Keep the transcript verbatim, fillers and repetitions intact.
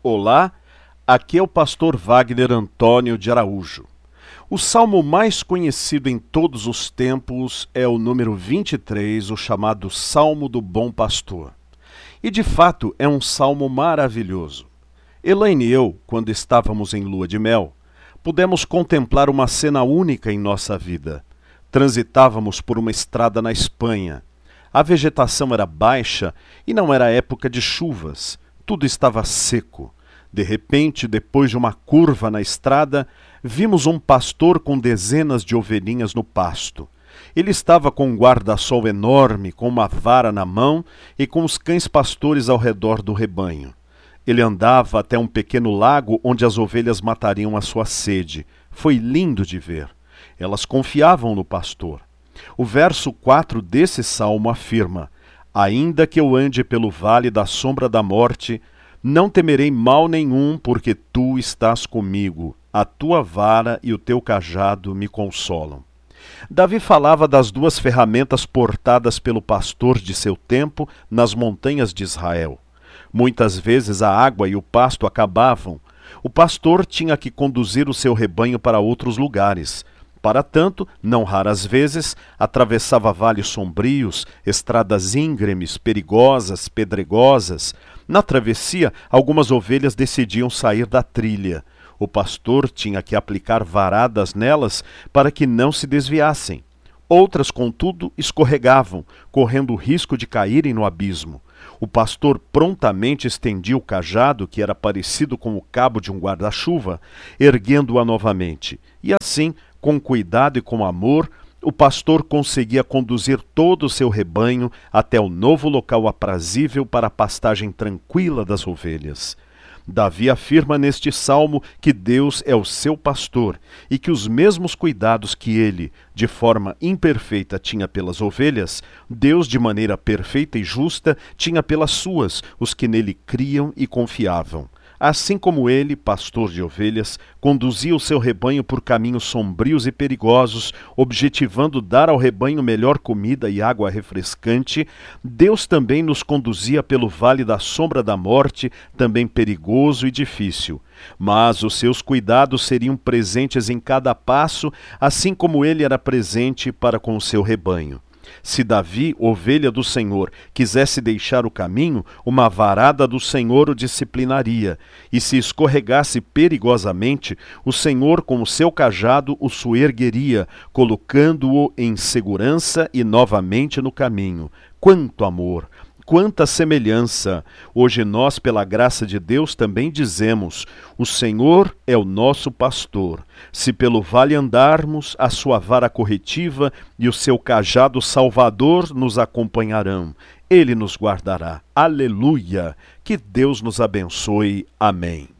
Olá, aqui é o pastor Wagner Antônio de Araújo. O salmo mais conhecido em todos os tempos é o número vinte e três, o chamado Salmo do Bom Pastor. E de fato é um salmo maravilhoso. Elaine e eu, quando estávamos em lua de mel, pudemos contemplar uma cena única em nossa vida. Transitávamos por uma estrada na Espanha. A vegetação era baixa e não era época de chuvas. Tudo estava seco. De repente, depois de uma curva na estrada, vimos um pastor com dezenas de ovelhinhas no pasto. Ele estava com um guarda-sol enorme, com uma vara na mão e com os cães pastores ao redor do rebanho. Ele andava até um pequeno lago onde as ovelhas matariam a sua sede. Foi lindo de ver. Elas confiavam no pastor. O verso quatro desse salmo afirma: ainda que eu ande pelo vale da sombra da morte, não temerei mal nenhum, porque tu estás comigo. A tua vara e o teu cajado me consolam. Davi falava das duas ferramentas portadas pelo pastor de seu tempo nas montanhas de Israel. Muitas vezes a água e o pasto acabavam. O pastor tinha que conduzir o seu rebanho para outros lugares. Para tanto, não raras vezes, atravessava vales sombrios, estradas íngremes, perigosas, pedregosas. Na travessia, algumas ovelhas decidiam sair da trilha. O pastor tinha que aplicar varadas nelas para que não se desviassem. Outras, contudo, escorregavam, correndo o risco de caírem no abismo. O pastor prontamente estendia o cajado, que era parecido com o cabo de um guarda-chuva, erguendo-a novamente. E assim, com cuidado e com amor, o pastor conseguia conduzir todo o seu rebanho até o novo local aprazível para a pastagem tranquila das ovelhas. Davi afirma neste salmo que Deus é o seu pastor e que os mesmos cuidados que ele, de forma imperfeita, tinha pelas ovelhas, Deus, de maneira perfeita e justa, tinha pelas suas, os que nele criam e confiavam. Assim como ele, pastor de ovelhas, conduzia o seu rebanho por caminhos sombrios e perigosos, objetivando dar ao rebanho melhor comida e água refrescante, Deus também nos conduzia pelo vale da sombra da morte, também perigoso e difícil. Mas os seus cuidados seriam presentes em cada passo, assim como ele era presente para com o seu rebanho. Se Davi, ovelha do Senhor, quisesse deixar o caminho, uma varada do Senhor o disciplinaria, e se escorregasse perigosamente, o Senhor com o seu cajado o soergueria, colocando-o em segurança e novamente no caminho. Quanto amor! Quanta semelhança! Hoje nós, pela graça de Deus, também dizemos: o Senhor é o nosso pastor. Se pelo vale andarmos, a sua vara corretiva e o seu cajado salvador nos acompanharão. Ele nos guardará. Aleluia! Que Deus nos abençoe. Amém.